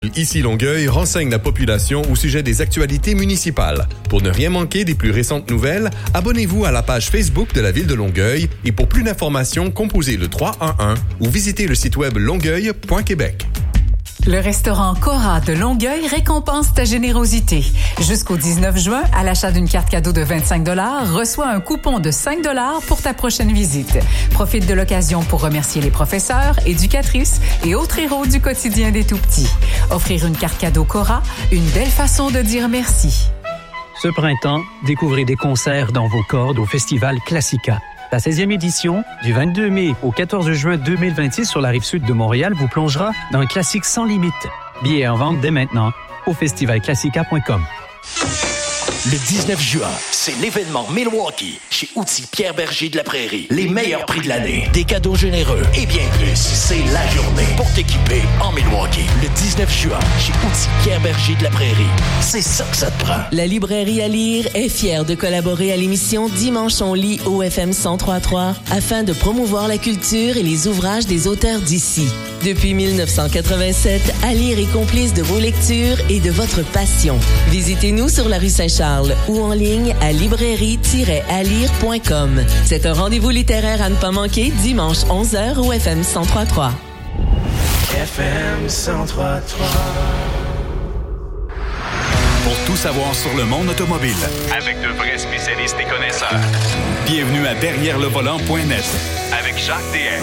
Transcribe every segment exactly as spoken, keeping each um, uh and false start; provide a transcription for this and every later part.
Ici Longueuil renseigne la population au sujet des actualités municipales. Pour ne rien manquer des plus récentes nouvelles, abonnez-vous à la page Facebook de la Ville de Longueuil et pour plus d'informations, composez le trois un un ou visitez le site web longueuil point québec. Le restaurant Cora de Longueuil récompense ta générosité. Jusqu'au dix-neuf juin, à l'achat d'une carte cadeau de vingt-cinq dollars, reçois un coupon de cinq dollars pour ta prochaine visite. Profite de l'occasion pour remercier les professeurs, éducatrices et autres héros du quotidien des tout-petits. Offrir une carte cadeau Cora, une belle façon de dire merci. Ce printemps, découvrez des concerts dans vos cordes au Festival Classica. La seizième édition, du vingt-deux mai au quatorze juin deux mille vingt-six sur la rive-sud de Montréal, vous plongera dans un classique sans limite. Billets en vente dès maintenant au festival classica point com. Le dix-neuf juin, c'est l'événement Milwaukee chez Outils Pierre Berger de la Prairie. Les meilleurs prix de l'année, des cadeaux généreux et bien plus. C'est la journée pour t'équiper en Milwaukee. Le dix-neuf juin, chez Outils Pierre Berger de la Prairie. C'est ça que ça te prend. La librairie à lire est fière de collaborer à l'émission Dimanche on lit au F M cent trois point trois afin de promouvoir la culture et les ouvrages des auteurs d'ici. Depuis mille neuf cent quatre-vingt-sept, à lire est complice de vos lectures et de votre passion. Visitez-nous sur la rue Saint-Charles ou en ligne à librairie tiret à lire point com. C'est un rendez-vous littéraire à ne pas manquer dimanche onze heures au F M cent trois point trois. F M cent trois point trois. Pour tout savoir sur le monde automobile, avec de vrais spécialistes et connaisseurs. Bienvenue à derrière le volant point net avec Jacques Déhaye.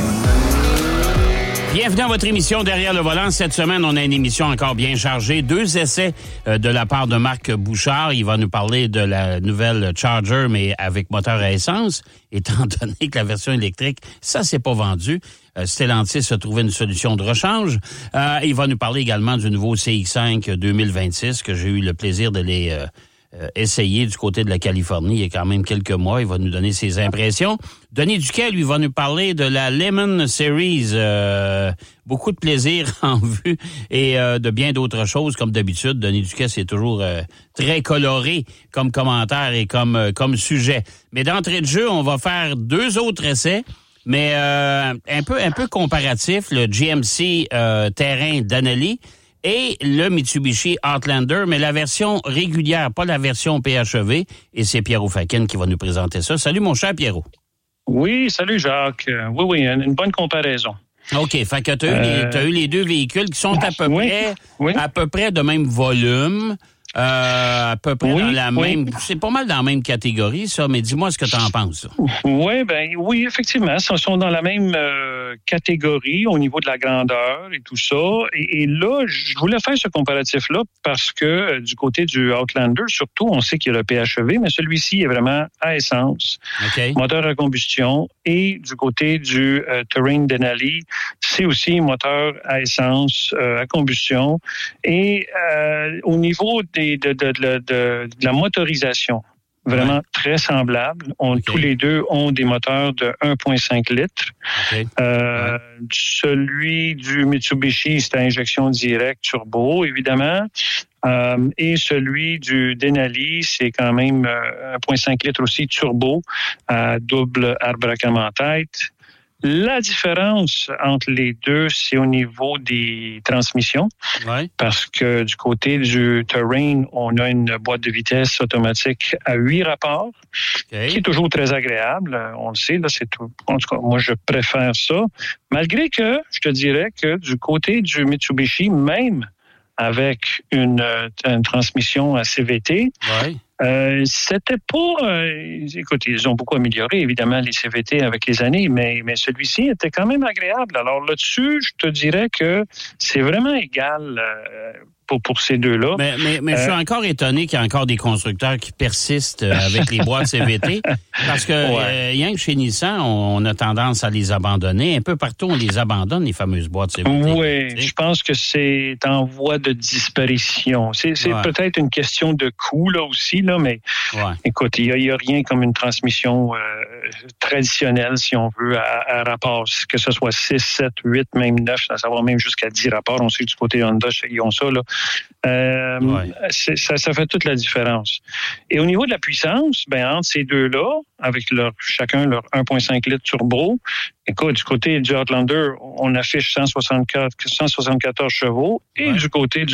Bienvenue à votre émission Derrière le volant. Cette semaine, on a une émission encore bien chargée. Deux essais euh, de la part de Marc Bouchard. Il va nous parler de la nouvelle Charger, mais avec moteur à essence. Étant donné que la version électrique, ça, c'est pas vendu. Euh, Stellantis a trouvé une solution de rechange. Euh, il va nous parler également du nouveau C X cinq deux mille vingt-six que j'ai eu le plaisir de les... Euh, Euh, essayer du côté de la Californie il y a quand même quelques mois. Il va nous donner ses impressions. Denis Duquet, lui, va nous parler de la Lemon Series. Euh, beaucoup de plaisir en vue et euh, de bien d'autres choses. Comme d'habitude, Denis Duquet, c'est toujours euh, très coloré comme commentaire et comme, euh, comme sujet. Mais d'entrée de jeu, on va faire deux autres essais, mais euh, un peu un peu comparatifs. Le G M C euh, Terrain Denali et le Mitsubishi Outlander, mais la version régulière, pas la version P H E V. Et c'est Pierrot Faken qui va nous présenter ça. Salut, mon cher Pierrot. Oui, salut, Jacques. Oui, oui, une bonne comparaison. OK, fait que tu as, euh... eu les deux véhicules qui sont à peu oui, près oui. à peu près de même volume, euh, à peu près oui, dans la oui. même... C'est pas mal dans la même catégorie, ça, mais dis-moi ce que tu en penses. Oui, ben oui, effectivement, ils sont dans la même euh, catégorie au niveau de la grandeur et tout ça. Et, et là, je voulais faire ce comparatif-là parce que euh, du côté du Outlander, surtout, on sait qu'il y a le P H E V, mais celui-ci est vraiment à essence, okay. moteur à combustion. Et du côté du euh, Terrain Denali, c'est aussi moteur à essence, euh, à combustion. Et euh, au niveau des De, de, de, de, de la motorisation, vraiment ouais. très semblable. On, okay. Tous les deux ont des moteurs de un virgule cinq litres. Okay. Euh, ouais. Celui du Mitsubishi, c'est à injection directe turbo, évidemment. Euh, et celui du Denali, c'est quand même euh, un virgule cinq litres aussi turbo, à double arbre à cam en tête. La différence entre les deux, c'est au niveau des transmissions. Ouais. Parce que du côté du Terrain, on a une boîte de vitesse automatique à huit rapports, okay. qui est toujours très agréable. On le sait, là, c'est tout. En tout cas, moi, je préfère ça. Malgré que, je te dirais que du côté du Mitsubishi, même avec une, une transmission à C V T, ouais. Euh, c'était pas... Euh, écoute, ils ont beaucoup amélioré, évidemment, les C V T avec les années, mais, mais celui-ci était quand même agréable. Alors là-dessus, je te dirais que c'est vraiment égal euh, pour, pour ces deux-là. Mais, mais, mais euh, je suis encore étonné qu'il y a encore des constructeurs qui persistent avec les boîtes C V T, parce que ouais. euh, rien que chez Nissan, on, on a tendance à les abandonner. Un peu partout, on les abandonne, les fameuses boîtes C V T. Oui, je pense que c'est en voie de disparition. C'est, c'est ouais. peut-être une question de coût, là, aussi, là, mais ouais. écoute, il n'y a, a rien comme une transmission euh, traditionnelle, si on veut, à, à rapport, que ce soit six, sept, huit, même neuf, à savoir même jusqu'à dix rapports. On sait que du côté Honda, ils ont ça, là. Euh, ouais. c'est, ça, ça fait toute la différence. Et au niveau de la puissance, ben, entre ces deux-là, avec leur, chacun leur un virgule cinq litres turbo, écoute, du côté du Outlander, on affiche cent soixante-quatre, cent soixante-quatorze chevaux, et ouais. du côté du